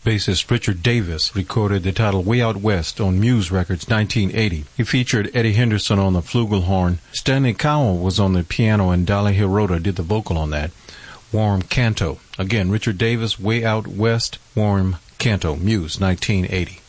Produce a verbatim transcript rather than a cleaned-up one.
Bassist Richard Davis recorded the title Way Out West on Muse Records nineteen eighty. He featured Eddie Henderson on the flugelhorn. Stanley Cowell was on the piano, and Dolly Hirota did the vocal on that. Warm Canto. Again, Richard Davis, Way Out West, Warm Canto, Muse nineteen eighty.